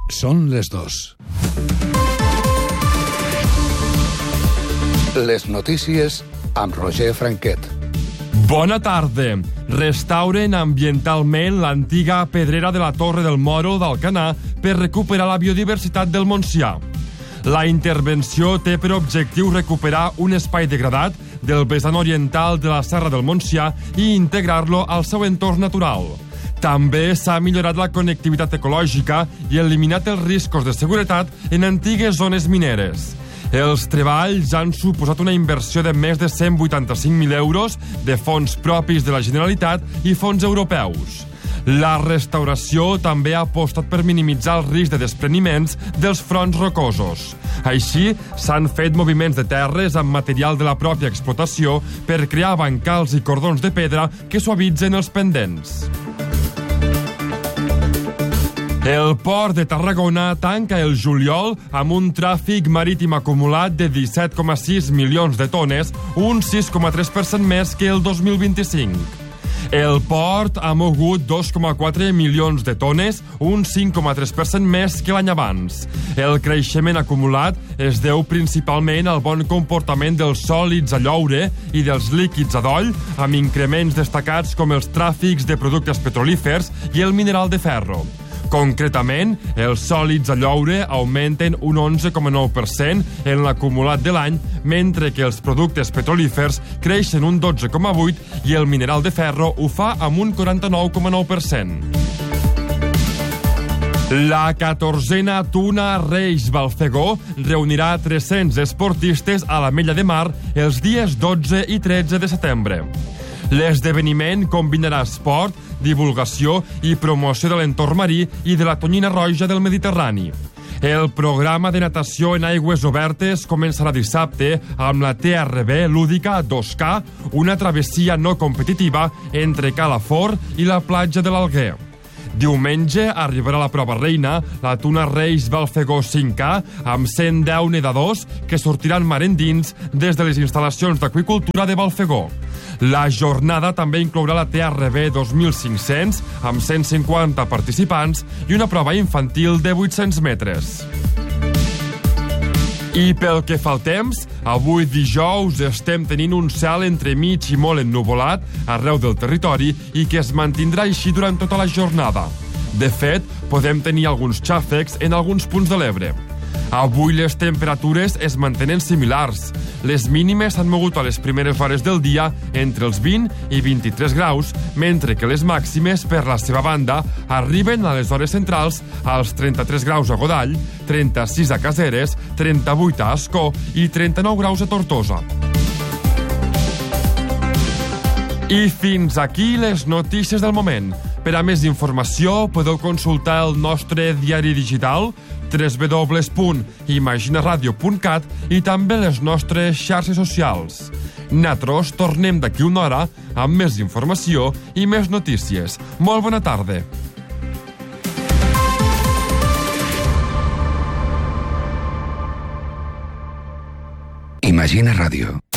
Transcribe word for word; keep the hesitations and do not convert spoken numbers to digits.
Són les dos. Les notícies amb Roger Franquet. Bona tarda. Restauren ambientalment l'antiga pedrera de la Torre del Moro d'Alcanar per recuperar la biodiversitat del Montsià. La intervenció té per objectiu recuperar un espai degradat del vessant oriental de la Serra del Montsià i integrar-lo al seu entorn natural. També s'ha millorat la connectivitat ecològica i eliminat els riscos de seguretat en antigues zones mineres. Els treballs han suposat una inversió de més de cent vuitanta-cinc mil euros de fons propis de la Generalitat i fons europeus. La restauració també ha apostat per minimitzar el risc de despreniments dels fronts rocosos. Així, s'han fet moviments de terres amb material de la pròpia explotació per crear bancals i cordons de pedra que suavitzen els pendents. El port de Tarragona tanca el juliol amb un tràfic marítim acumulat de disset coma sis milions de tones, un sis coma tres per cent més que el dos mil vint-i-cinc. El port ha mogut dos coma quatre milions de tones, un cinc coma tres per cent més que l'any abans. El creixement acumulat es deu principalment al bon comportament dels sòlids a lloure i dels líquids a doll, amb increments destacats com els tràfics de productes petrolífers i el mineral de ferro. Concretament, els sòlids a lloure augmenten un onze coma nou per cent en l'acumulat de l'any, mentre que els productes petrolífers creixen un dotze coma vuit per cent i el mineral de ferro ho fa amb un quaranta-nou coma nou per cent. La catorzena Tuna Reis Balfegó reunirà tres-cents esportistes a l'Ametlla de Mar els dies dotze i tretze de setembre. L'esdeveniment combinarà esport, divulgació i promoció de l'entorn marí i de la tonyina roja del Mediterrani. El programa de natació en aigües obertes començarà dissabte amb la T R B lúdica dos K, una travessia no competitiva entre Calafort i la platja de l'Alguer. Diumenge arribarà la prova reina, la Tuna Reis Balfegó cinc K, amb cent deu nedadors que sortiran mar endins des de les instal·lacions d'aqüicultura de Balfegó. La jornada també inclourà la T R B dos mil cinc-cents, amb cent cinquanta participants, i una prova infantil de vuit-cents metres. I pel que fa al temps, avui dijous estem tenint un cel entremig i molt ennuvolat arreu del territori i que es mantindrà així durant tota la jornada. De fet, podem tenir alguns xàfecs en alguns punts de l'Ebre. Avui les temperatures es mantenen similars. Les mínimes s'han mogut a les primeres hores del dia entre els vint i vint-i-tres graus, mentre que les màximes, per la seva banda, arriben a les hores centrals als trenta-tres graus a Godall, trenta-sis a Caseres, trenta-vuit a Ascó i trenta-nou graus a Tortosa. I fins aquí les notícies del moment. Per a més informació podeu consultar el nostre diari digital w w w punt imaginaradio punt cat i també les nostres xarxes socials. Nosaltres tornem d'aquí una hora amb més informació i més notícies. Molt bona tarda. Imagina Ràdio.